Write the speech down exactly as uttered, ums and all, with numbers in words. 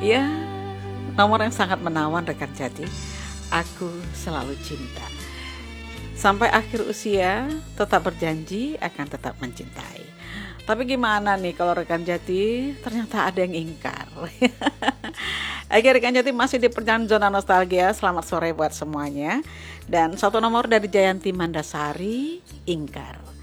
Ya, nomor yang sangat menawan rekan Jati. Aku selalu cinta. Sampai akhir usia tetap berjanji akan tetap mencintai. Tapi gimana nih kalau rekan Jati ternyata ada yang ingkar. Oke rekan Jati, masih di perjalanan zona nostalgia. Selamat sore buat semuanya. Dan satu nomor dari Jayanti Mandasari, Ingkar.